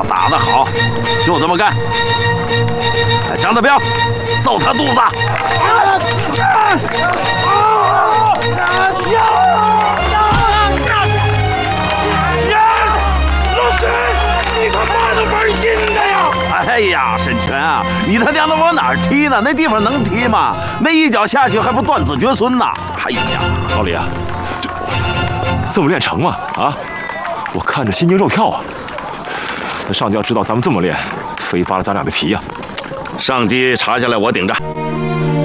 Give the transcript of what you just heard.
打得好，就这么干。哎，张德彪，揍他肚子！ 老沈，你他妈的玩阴的呀！ 哎呀，沈泉啊，你他娘的往哪儿踢呢？那地方能踢吗？那一脚下去还不断子绝孙呢！哎呀， 老李啊，这么练成吗？啊，我看着心惊肉跳啊！那上级要知道咱们这么练，非扒了咱俩的皮呀！ 上级查下来，我顶着。